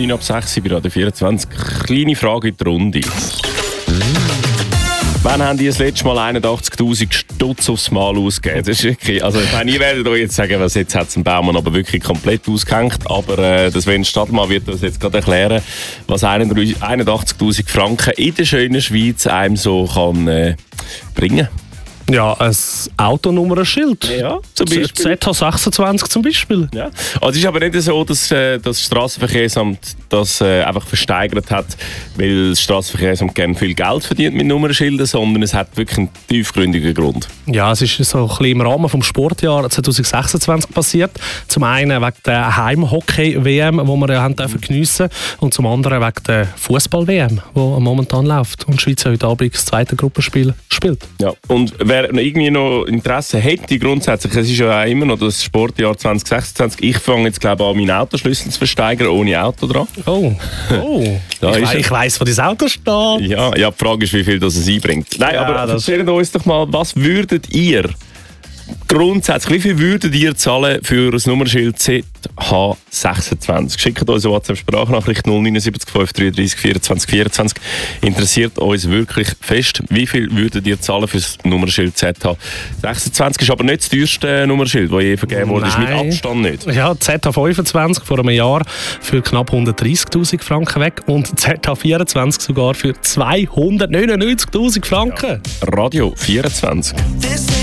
9 ab 6 bei Radio 24. Kleine Frage in die Runde. Wann haben die das letzte Mal 81'000 Stutz aufs Mal ausgegeben? Das ist wirklich, also ich meine, ihr werdet euch jetzt sagen, was jetzt hat es Baumann aber wirklich komplett ausgehängt. Aber der Sven Stadmann wird das jetzt gerade erklären, was 81'000 Franken in der schönen Schweiz einem so kann bringen. Ja, ein Autonummernschild. Ja, zum Beispiel. ZH26 zum Beispiel. Ja. Also es ist aber nicht so, dass das Strassenverkehrsamt das einfach versteigert hat, weil das Strassenverkehrsamt gerne viel Geld verdient mit Nummernschildern, sondern es hat wirklich einen tiefgründigen Grund. Ja, es ist so ein bisschen im Rahmen des Sportjahres 2026 passiert. Zum einen wegen der Heimhockey-WM, die wir ja geniessen durften, und zum anderen wegen der Fußball-WM, die momentan läuft und die Schweiz heute Abend das zweite Gruppenspiel spielt. Ja, und wer irgendwie noch Interesse hätte, grundsätzlich, es ist ja auch immer noch das Sportjahr 2026, ich fange jetzt glaube ich an, meinen Autoschlüssel zu versteigern, ohne Auto dran. Oh. Ja, ich weiss, wo dein Auto steht. Ja, die Frage ist, wie viel das es einbringt. Nein, Ja, aber das erzählt uns doch mal, was würdet ihr grundsätzlich, wie viel würdet ihr zahlen für das Nummernschild ZH26? Schickt uns eine WhatsApp-Sprachnachricht 079 533 24 24. Interessiert uns wirklich fest, wie viel würdet ihr zahlen für das Nummernschild ZH26? Ist aber nicht das teuerste Nummernschild, das je vergeben wurde, ist mit Abstand nicht. Ja, ZH25 vor einem Jahr für knapp 130'000 Franken weg und ZH24 sogar für 299'000 Franken. Ja. Radio 24.